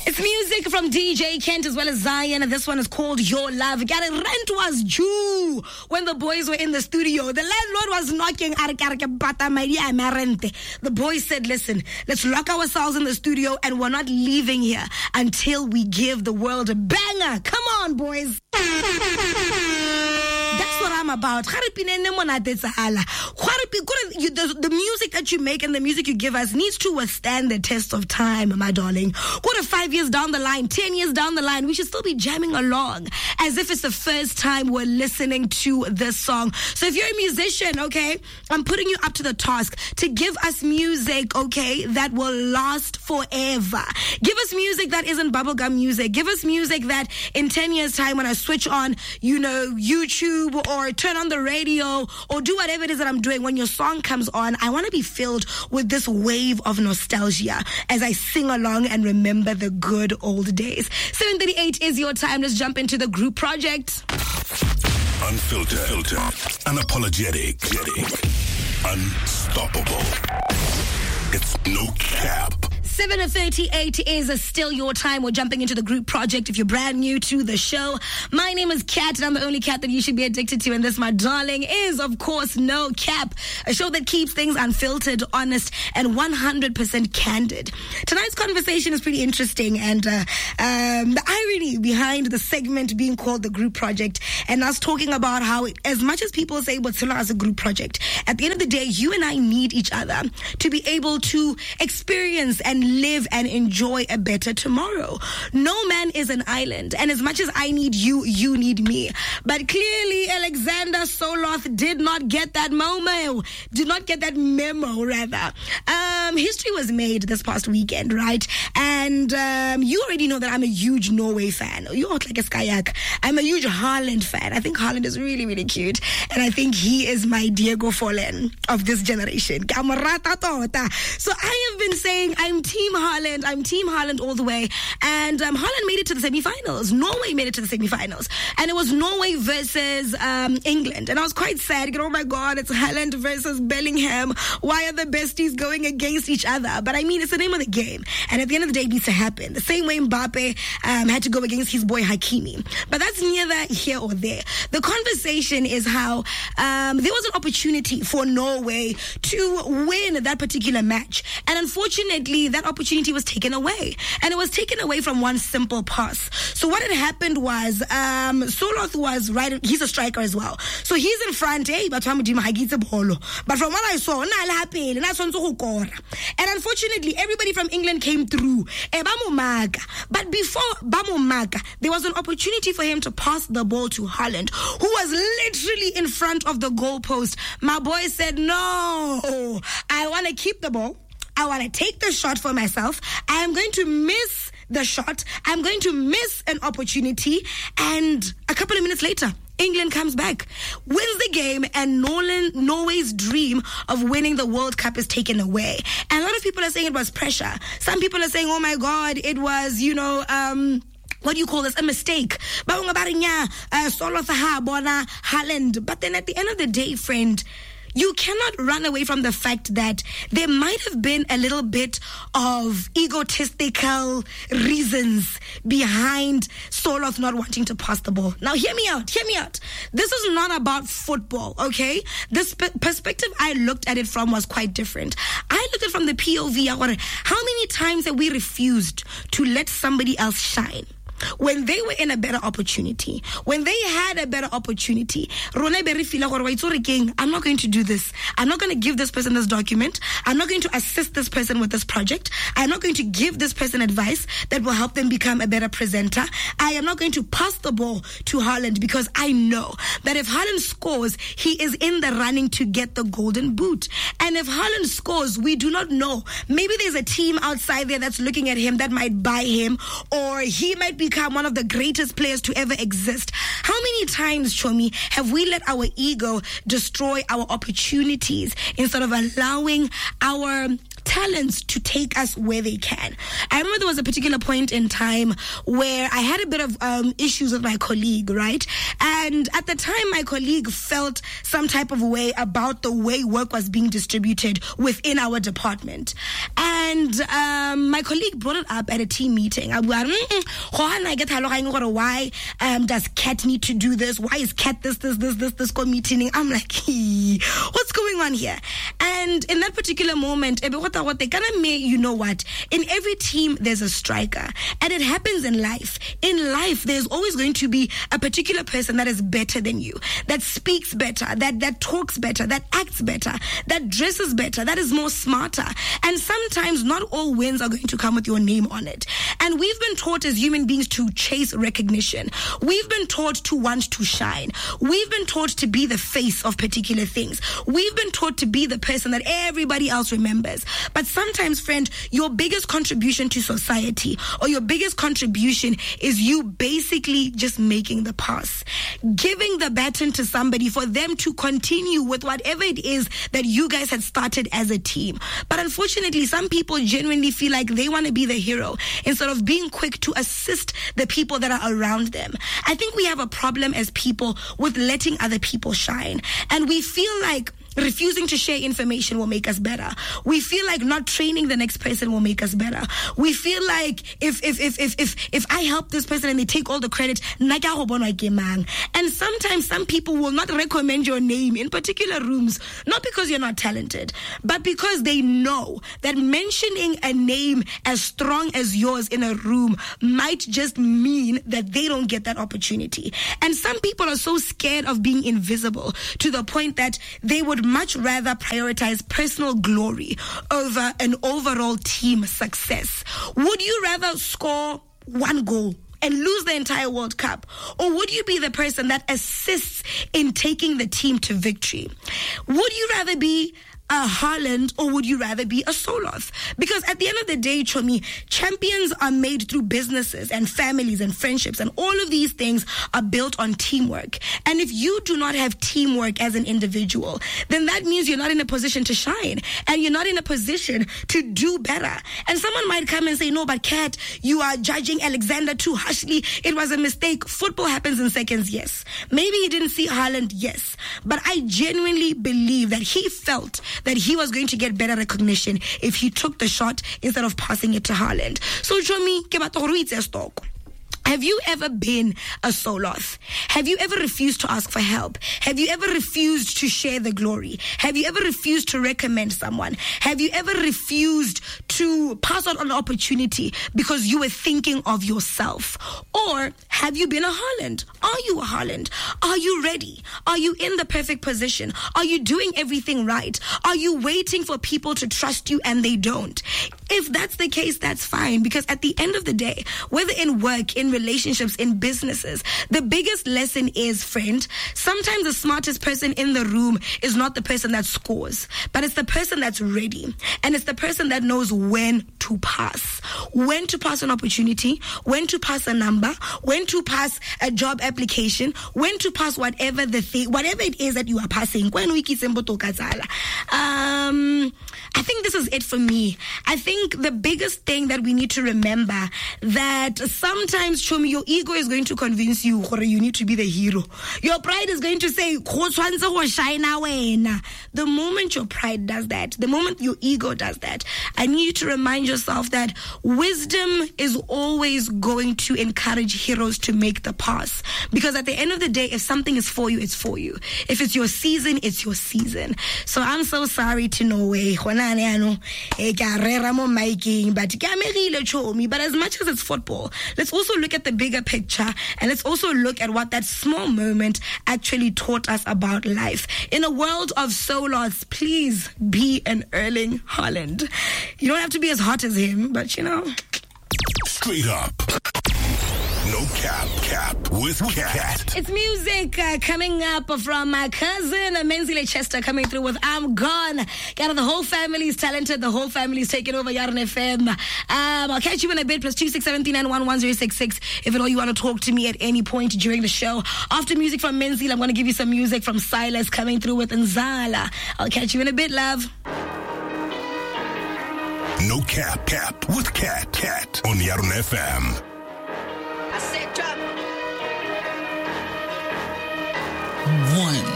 It's music from DJ Kent as well as Zion, and this one is called Your Love. Rent was due when the boys were in the studio. The landlord was knocking. The boys said, listen, let's lock ourselves in the studio and we're not leaving here until we give the world a banger. Come on, boys. That's what I'm about. The music that you make and the music you give us needs to withstand the test of time, my darling. 5 years down the line, 10 years down the line, we should still be jamming along as if it's the first time we're listening to this song. So if you're a musician, okay, I'm putting you up to the task to give us music, okay, that will last forever. Give us music that isn't bubblegum music. Give us music that in 10 years' time when I switch on, YouTube or turn on the radio or do whatever it is that I'm doing, when your song comes on, I want to be filled with this wave of nostalgia as I sing along and remember the good old days. 7:38 is your time. Let's jump into the group project. Unfiltered, unapologetic, unstoppable. It's no cap. 7:38 is still your time. We're jumping into the group project. If you're brand new to the show, my name is Kat, and I'm the only cat that you should be addicted to. And this, my darling, is, of course, No Cap, a show that keeps things unfiltered, honest, and 100% candid. Tonight's conversation is pretty interesting, and the irony behind the segment being called the group project, and us talking about how, as much as people say Botsila as a group project, at the end of the day, you and I need each other to be able to experience and live and enjoy a better tomorrow. No man is an island, and as much as I need you, you need me. But clearly, Alexander Soloth did not get that memo. History was made this past weekend, right? And you already know that I'm a huge Norway fan. You look like a Skyak. I'm a huge Haaland fan. I think Haaland is really, really cute, and I think he is my Diego Forlan of this generation. So I have been saying I'm Team Haaland all the way. And Haaland made it to the semifinals. Norway made it to the semifinals. And it was Norway versus England. And I was quite sad. Oh my God, it's Haaland versus Bellingham. Why are the besties going against each other? But I mean, it's the name of the game. And at the end of the day, it needs to happen. The same way Mbappe had to go against his boy Hakimi. But that's neither here or there. The conversation is how there was an opportunity for Norway to win that particular match. And unfortunately, that opportunity was taken away. And it was taken away from one simple pass. So what had happened was, Soloth was right, he's a striker as well. So he's in front, but from what I saw, and unfortunately, everybody from England came through. But before Bamumaga, there was an opportunity for him to pass the ball to Haaland, who was literally in front of the goalpost. My boy said, no, I want to keep the ball. I want to take the shot for myself. I am going to miss the shot. I'm going to miss an opportunity. And a couple of minutes later, England comes back, wins the game, and Norway's dream of winning the World Cup is taken away. And a lot of people are saying it was pressure. Some people are saying, oh my God, it was, what do you call this? A mistake. Haaland. But then at the end of the day, friend, you cannot run away from the fact that there might have been a little bit of egotistical reasons behind Soloth not wanting to pass the ball. Now, hear me out. This is not about football, okay? This perspective I looked at it from was quite different. I looked at it from the POV. How many times have we refused to let somebody else shine? When they were in a better opportunity, when they had a better opportunity, I'm not going to do this. I'm not going to give this person this document. I'm not going to assist this person with this project. I'm not going to give this person advice that will help them become a better presenter. I am not going to pass the ball to Haaland because I know that if Haaland scores, he is in the running to get the golden boot. And if Haaland scores, we do not know. Maybe there's a team outside there that's looking at him that might buy him, or he might become one of the greatest players to ever exist. How many times, Chomi, have we let our ego destroy our opportunities instead of allowing our talents to take us where they can. I remember there was a particular point in time where I had a bit of issues with my colleague, right? And at the time, my colleague felt some type of way about the way work was being distributed within our department. And my colleague brought it up at a team meeting. Why does Kat need to do this? Why is Kat this meeting? I'm like, what's going on here? And in that particular moment, you know what? In every team, there's a striker. And it happens in life. In life, there's always going to be a particular person that is better than you, that speaks better, that talks better, that acts better, that dresses better, that is more smarter. And sometimes not all wins are going to come with your name on it. And we've been taught as human beings to chase recognition. We've been taught to want to shine. We've been taught to be the face of particular things. We've been taught to be the person that everybody else remembers. But sometimes, friend, your biggest contribution to society or your biggest contribution is you basically just making the pass, giving the baton to somebody for them to continue with whatever it is that you guys had started as a team. But unfortunately, some people genuinely feel like they want to be the hero instead of being quick to assist the people that are around them. I think we have a problem as people with letting other people shine. And we feel like refusing to share information will make us better. We feel like not training the next person will make us better. We feel like if I help this person and they take all the credit, and sometimes some people will not recommend your name in particular rooms, not because you're not talented, but because they know that mentioning a name as strong as yours in a room might just mean that they don't get that opportunity. And some people are so scared of being invisible to the point that they would much rather prioritize personal glory over an overall team success. Would you rather score one goal and lose the entire World Cup? Or would you be the person that assists in taking the team to victory? Would you rather be a Haaland or would you rather be a Soloth? Because at the end of the day, Chomi, champions are made through businesses and families and friendships, and all of these things are built on teamwork. And if you do not have teamwork as an individual, then that means you're not in a position to shine and you're not in a position to do better. And someone might come and say, no, but Kat, you are judging Alexander too harshly. It was a mistake. Football happens in seconds, yes. Maybe he didn't see Haaland, yes. But I genuinely believe that he felt that he was going to get better recognition if he took the shot instead of passing it to Haaland. So, Chomi, ke batla gore o itse stock. Have you ever been a Soloth? Have you ever refused to ask for help? Have you ever refused to share the glory? Have you ever refused to recommend someone? Have you ever refused to pass on an opportunity because you were thinking of yourself? Or have you been a Haaland? Are you a Haaland? Are you ready? Are you in the perfect position? Are you doing everything right? Are you waiting for people to trust you and they don't? If that's the case, that's fine. Because at the end of the day, whether in work, in relationships, in businesses, the biggest lesson is, friend, sometimes the smartest person in the room is not the person that scores, but it's the person that's ready. And it's the person that knows when to pass an opportunity, when to pass a number, when to pass a job application, when to pass whatever it is that you are passing. I think this is it for me. I think the biggest thing that we need to remember that sometimes, Chomi, your ego is going to convince you you need to be the hero. Your pride is going to say, the moment your pride does that, the moment your ego does that, I need you to remind yourself that wisdom is always going to encourage heroes to make the pass. Because at the end of the day, if something is for you, it's for you. If it's your season, it's your season. So I'm so sorry to know but as much as it's football, let's also look at the bigger picture and let's also look at what that small moment actually taught us about life. In a world of Soloths, please be an Erling Haaland. You don't have to be as hot as him, but Straight up. No cap with Kat. It's music coming up from my cousin Menzile Chester coming through with I'm Gone. Got the whole family is talented. The whole family is taking over Yarn FM. I'll catch you in a bit. Plus 2679111066 if at all you want to talk to me at any point during the show. After music from Menzile, I'm going to give you some music from Silas coming through with Nzala. I'll catch you in a bit, love. No Cap with Cat on Yarn FM. I said drop. 1.